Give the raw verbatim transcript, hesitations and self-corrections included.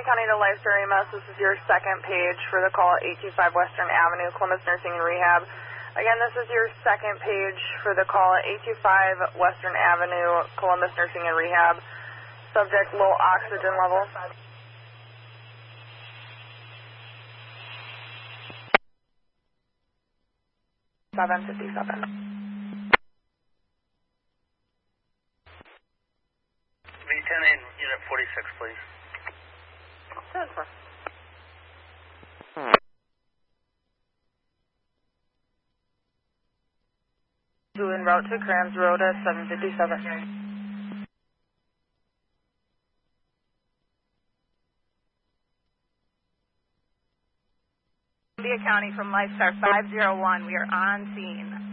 County to Lifestar E M S. This is your second page for the call at eight two five Western Avenue, Columbus Nursing and Rehab. Again, this is your second page for the call at eight two five Western Avenue, Columbus Nursing and Rehab. Subject low oxygen level. seven fifty-seven. V ten in Unit forty-six, please. Transfer. To en route to Crams Road at seven fifty-seven. Columbia County from Lifestar five zero one. We are on scene.